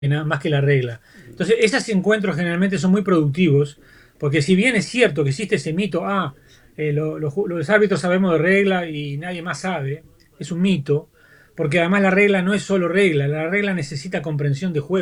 nada más que la regla. Entonces, esos encuentros generalmente son muy productivos, porque si bien es cierto que existe ese mito, los árbitros sabemos de regla y nadie más sabe, es un mito, porque además la regla no es solo regla, la regla necesita comprensión de juego.